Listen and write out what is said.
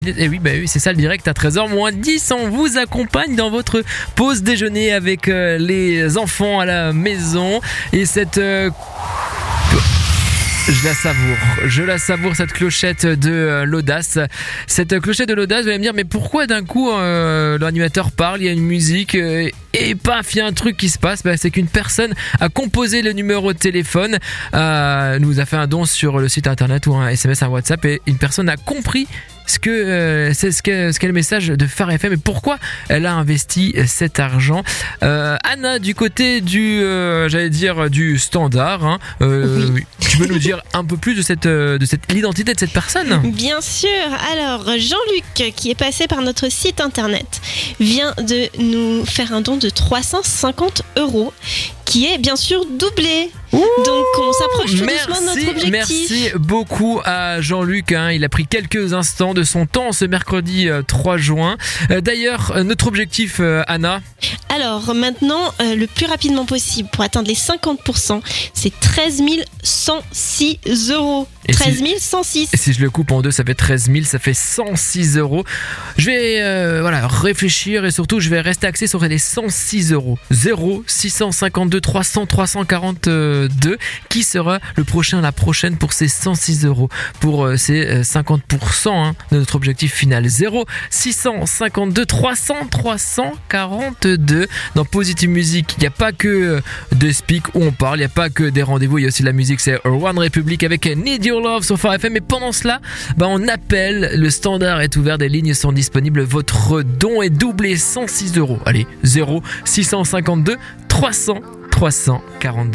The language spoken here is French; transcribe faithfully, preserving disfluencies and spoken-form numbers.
Et oui, bah oui, c'est ça le direct à treize heures moins dix. On vous accompagne dans votre pause déjeuner avec euh, les enfants à la maison. Et cette... Euh, Je la savoure, je la savoure cette clochette de euh, l'audace. Cette clochette de l'audace, vous allez me dire, mais pourquoi d'un coup euh, l'animateur parle, il y a une musique euh, et paf, il y a un truc qui se passe. Bah, c'est qu'une personne a composé le numéro de téléphone, euh, nous a fait un don sur le site internet ou un S M S, un WhatsApp, et une personne a compris ce que euh, c'est ce que ce qu'est le message de Phare F M et pourquoi elle a investi cet argent. Euh, Anna, du côté du euh, j'allais dire du standard, hein, euh, Oui. tu peux nous dire un peu plus de cette de cette l'identité de cette personne? Bien sûr. Alors, Jean-Luc, qui est passé par notre site internet, vient de nous faire un don de trois cent cinquante euros, qui est bien sûr doublé. Ouh, Donc, on s'approche tout doucement de notre objectif. Merci beaucoup à Jean-Luc, hein. Il a pris quelques instants de son temps ce mercredi euh, trois juin. Euh, d'ailleurs, euh, notre objectif, euh, Anna. Alors, maintenant, euh, le plus rapidement possible pour atteindre les cinquante pour cent, c'est treize mille cent six euros. Et si- treize mille cent six. Et si je le coupe en deux, ça fait treize mille, ça fait cent six euros. Je vais euh, voilà, réfléchir et surtout, je vais rester axé sur les cent six euros. zéro six cent cinquante-deux trois cents trois cent quarante-deux. Qui sera le prochain, la prochaine pour ces cent six euros, pour euh, ces euh, cinquante pour cent hein, de notre objectif final. zéro six cent cinquante-deux trois cents trois cent quarante-deux. Dans Positive Music, il n'y a pas que euh, des speaks où on parle, il n'y a pas que des rendez-vous, il y a aussi de la musique. C'est One Republic avec Need Your Love sur Phare F M. Et pendant cela, bah, on appelle, le standard est ouvert, des lignes sont disponibles. Votre don est doublé, cent six euros. Allez, zéro six cent cinquante-deux trois cents trois cent quarante-deux.